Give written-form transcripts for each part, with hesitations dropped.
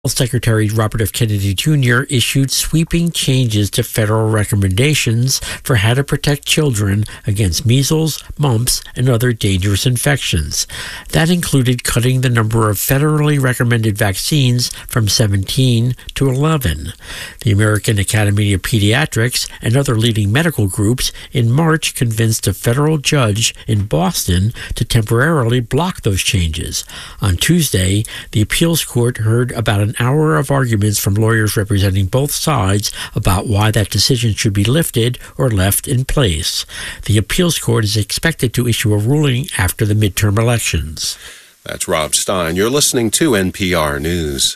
Secretary Robert F. Kennedy Jr. issued sweeping changes to federal recommendations for how to protect children against measles, mumps, and other dangerous infections. That included cutting the number of federally recommended vaccines from 17 to 11. The American Academy of Pediatrics and other leading medical groups in March convinced a federal judge in Boston to temporarily block those changes. On Tuesday, the appeals court heard about an hour of arguments from lawyers representing both sides about why that decision should be lifted or left in place. The appeals court is expected to issue a ruling after the midterm elections. That's Rob Stein. You're listening to NPR News.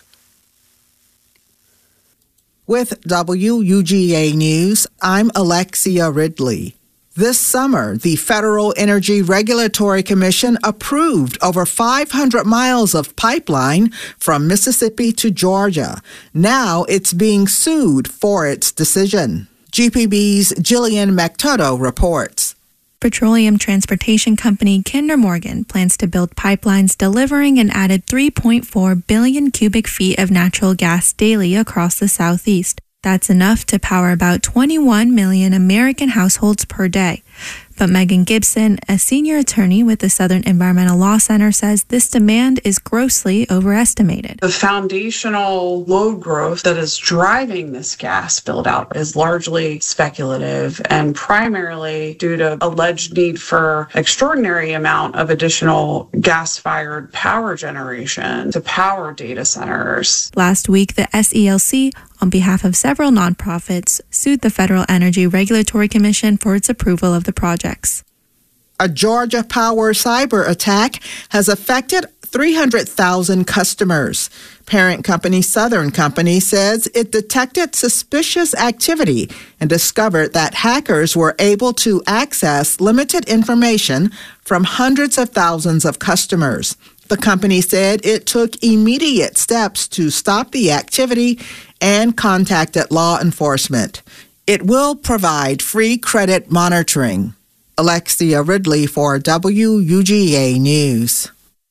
With WUGA News, I'm Alexia Ridley. This summer, the Federal Energy Regulatory Commission approved over 500 miles of pipeline from Mississippi to Georgia. Now it's being sued for its decision. GPB's Jillian McTurdo reports. Petroleum transportation company Kinder Morgan plans to build pipelines delivering an added 3.4 billion cubic feet of natural gas daily across the Southeast. That's enough to power about 21 million American households per day. But Megan Gibson, a senior attorney with the Southern Environmental Law Center, says this demand is grossly overestimated. The foundational load growth that is driving this gas build-out is largely speculative and primarily due to alleged need for extraordinary amount of additional gas-fired power generation to power data centers. Last week, the SELC, on behalf of several nonprofits, sued the Federal Energy Regulatory Commission for its approval of the projects. A Georgia Power cyber attack has affected 300,000 customers. Parent company Southern Company says it detected suspicious activity and discovered that hackers were able to access limited information from hundreds of thousands of customers. The company said it took immediate steps to stop the activity and contacted law enforcement. It will provide free credit monitoring. Alexia Ridley for WUGA News.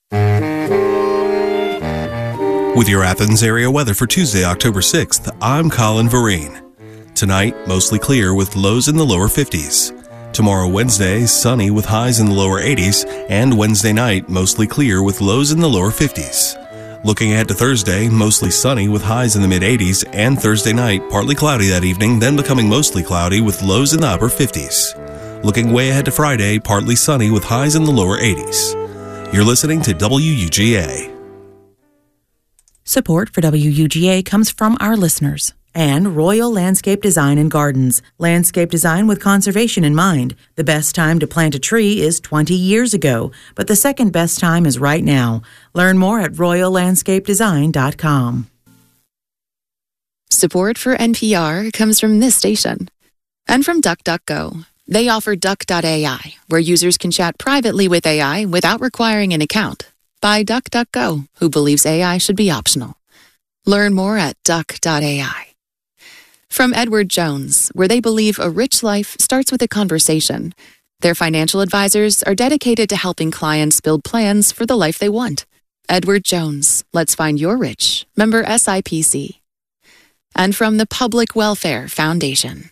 With your Athens area weather for Tuesday, October 6th, I'm Colin Vereen. Tonight, mostly clear with lows in the lower 50s. Tomorrow, Wednesday, sunny with highs in the lower 80s, and Wednesday night, mostly clear with lows in the lower 50s. Looking ahead to Thursday, mostly sunny with highs in the mid-80s, and Thursday night, partly cloudy that evening, then becoming mostly cloudy with lows in the upper 50s. Looking way ahead to Friday, partly sunny with highs in the lower 80s. You're listening to WUGA. Support for WUGA comes from our listeners and Royal Landscape Design and Gardens. Landscape design with conservation in mind. The best time to plant a tree is 20 years ago, but the second best time is right now. Learn more at royallandscapedesign.com. Support for NPR comes from this station and from DuckDuckGo. They offer Duck.ai, where users can chat privately with AI without requiring an account. By DuckDuckGo, who believes AI should be optional. Learn more at Duck.ai. From Edward Jones, where they believe a rich life starts with a conversation. Their financial advisors are dedicated to helping clients build plans for the life they want. Edward Jones, let's find your rich. Member SIPC. And from the Public Welfare Foundation.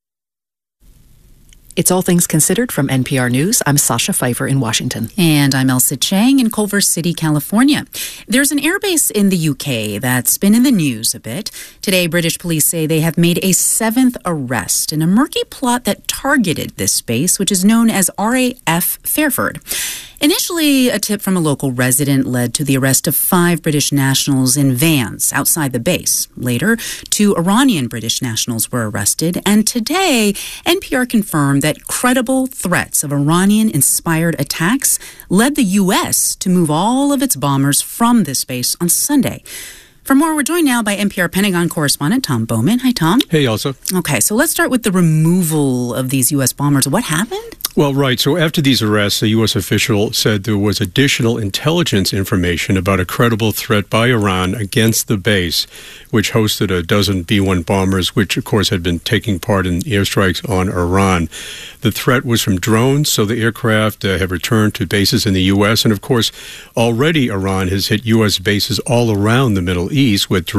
It's All Things Considered from NPR News. I'm Sasha Pfeiffer in Washington. And I'm Elsa Chang in Culver City, California. There's an airbase in the UK that's been in the news a bit. Today, British police say they have made a 7th arrest in a murky plot that targeted this base, which is known as RAF Fairford. Initially, a tip from a local resident led to the arrest of 5 British nationals in vans outside the base. Later, 2 Iranian British nationals were arrested, and today, NPR confirmed that credible threats of Iranian-inspired attacks led the U.S. to move all of its bombers from this base on Sunday. For more, we're joined now by NPR Pentagon correspondent Tom Bowman. Hi, Tom. Hey, Elsa. Okay, so let's start with the removal of these U.S. bombers. What happened? Well, right. So after these arrests, a U.S. official said there was additional intelligence information about a credible threat by Iran against the base, which hosted a dozen B-1 bombers, which, of course, had been taking part in airstrikes on Iran. The threat was from drones, so the aircraft have returned to bases in the U.S. And, of course, already Iran has hit U.S. bases all around the Middle East with